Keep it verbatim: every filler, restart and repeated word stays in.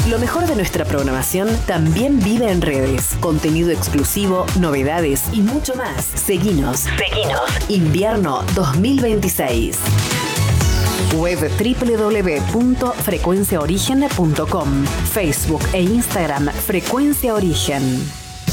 Lo mejor de nuestra programación también vive en redes. Contenido exclusivo, novedades y mucho más. Seguinos. Seguinos. Invierno dos mil veintiséis. Web doble u doble u doble u punto frecuencia origen punto com. Facebook e Instagram Frecuencia Origen.